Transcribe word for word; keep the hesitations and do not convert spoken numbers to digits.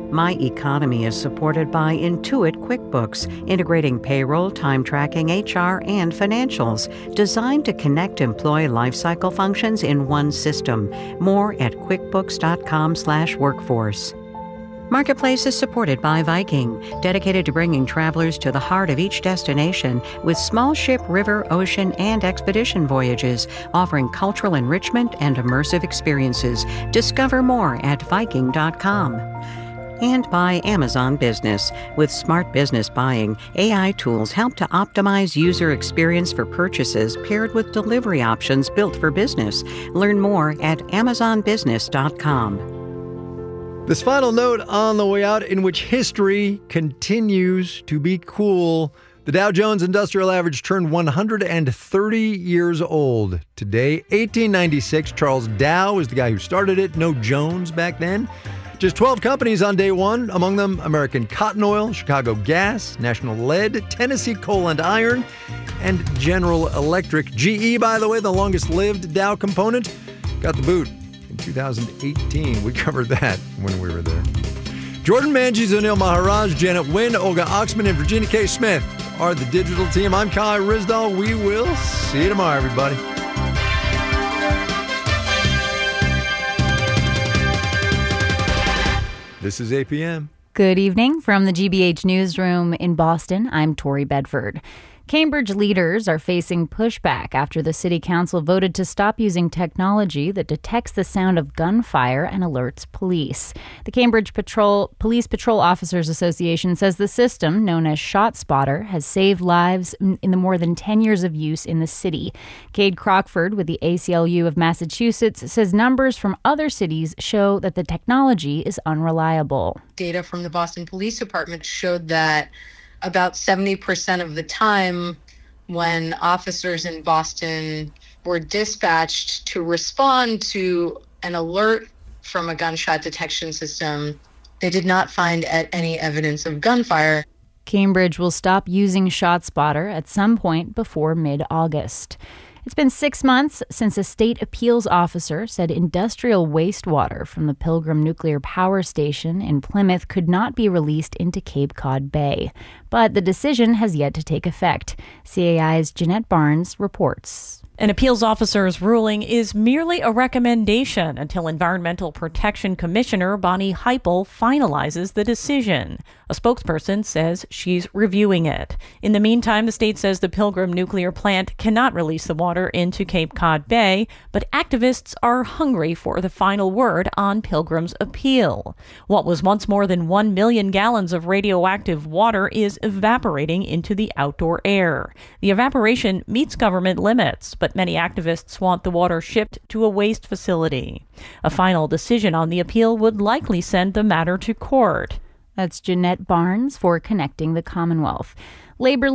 My Economy is supported by Intuit QuickBooks, integrating payroll, time tracking, H R, and financials, designed to connect employee lifecycle functions in one system. More at quickbooks.com slash workforce. Marketplace is supported by Viking, dedicated to bringing travelers to the heart of each destination with small ship, river, ocean, and expedition voyages, offering cultural enrichment and immersive experiences. Discover more at viking dot com. And by Amazon Business. With smart business buying, A I tools help to optimize user experience for purchases paired with delivery options built for business. Learn more at amazon business dot com. This final note on the way out, in which history continues to be cool. The Dow Jones Industrial Average turned one hundred thirty years old today. eighteen ninety-six, Charles Dow is the guy who started it. No Jones back then. Just twelve companies on day one, among them American Cotton Oil, Chicago Gas, National Lead, Tennessee Coal and Iron, and General Electric. G E, by the way, the longest-lived Dow component, got the boot in two thousand eighteen. We covered that when we were there. Jordan Manges, Anil Maharaj, Janet Wynn, Olga Oxman, and Virginia K. Smith are the digital team. I'm Kai Rizdal. We will see you tomorrow, everybody. This is A P M. Good evening from the G B H Newsroom in Boston. I'm Tori Bedford. Cambridge leaders are facing pushback after the city council voted to stop using technology that detects the sound of gunfire and alerts police. The Cambridge Patrol Police Patrol Officers Association says the system, known as ShotSpotter, has saved lives in the more than ten years of use in the city. Cade Crockford with the A C L U of Massachusetts says numbers from other cities show that the technology is unreliable. Data from the Boston Police Department showed that about seventy percent of the time when officers in Boston were dispatched to respond to an alert from a gunshot detection system, they did not find any evidence of gunfire. Cambridge will stop using ShotSpotter at some point before mid-August. It's been six months since a state appeals officer said industrial wastewater from the Pilgrim Nuclear Power Station in Plymouth could not be released into Cape Cod Bay. But the decision has yet to take effect. C A I's Jeanette Barnes reports. An appeals officer's ruling is merely a recommendation until Environmental Protection Commissioner Bonnie Heupel finalizes the decision. A spokesperson says she's reviewing it. In the meantime, the state says the Pilgrim nuclear plant cannot release the water into Cape Cod Bay, but activists are hungry for the final word on Pilgrim's appeal. What was once more than one million gallons of radioactive water is evaporating into the outdoor air. The evaporation meets government limits, but many activists want the water shipped to a waste facility. A final decision on the appeal would likely send the matter to court. That's Jeanette Barnes for Connecting the Commonwealth. Labor